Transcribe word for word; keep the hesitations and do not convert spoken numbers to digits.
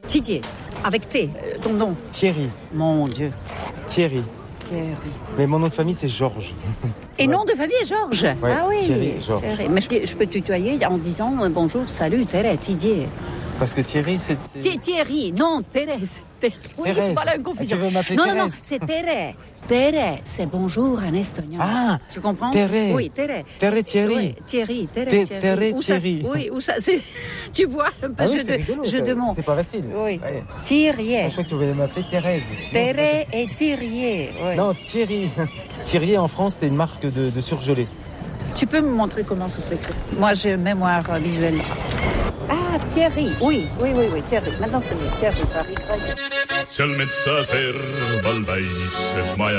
Didier, avec T, euh, ton nom. Thierry. Mon Dieu. Thierry. Thierry. Mais mon nom de famille, c'est Georges. Et nom de famille, Georges. Ouais, ah oui. Thierry, Georges. Thierry. Mais je, je peux tutoyer en disant euh, bonjour, salut, Thérèse, Didier. Parce que Thierry, c'est... c'est... Thi- Thierry, non, Thérèse. Thé- Oui, Thérèse. voilà une confusion. Tu veux m'appeler non, Thérèse? non, non, c'est Thérèse. Thérèse, c'est bonjour en espagnol. Ah, tu comprends? Thérèse. Oui, Thérèse. Thérèse Thierry. Oui, Thierry, Thérèse, Thé- Thierry. Thérèse Où ça- Thierry. Oui, où ça, c'est... Tu vois, un peu Ah oui, jeu c'est de, rigolo. jeu ça. de mots. C'est pas facile. Oui. Ouais. Thierry. Je crois que tu voulais m'appeler Thérèse. Thérèse et Thierry. Oui. Non, Thierry. Thierry, en France, c'est une marque de, de surgelé. Tu peux me montrer comment ça s'écrit? Moi, j'ai une mémoire euh, visuelle. Ah, Thierry. Oui, oui, oui, oui, Thierry. Maintenant, c'est mieux. Thierry, Paris. Si el messager del veí és mai